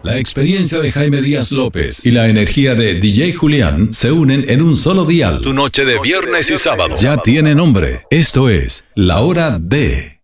La experiencia de Jaime Díaz López y la energía de DJ Julián se unen en un solo dial. Tu noche de viernes y sábado ya tiene nombre. Esto es La Hora de...